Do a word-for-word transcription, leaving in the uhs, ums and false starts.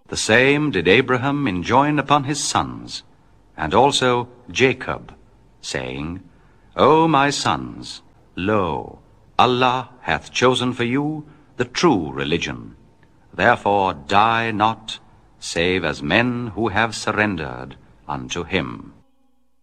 The same did Abraham enjoin upon his sons, and also Jacob, saying, O my sons, lo, Allah hath chosen for you the true religion. Therefore die not, save as men who have surrendered unto him.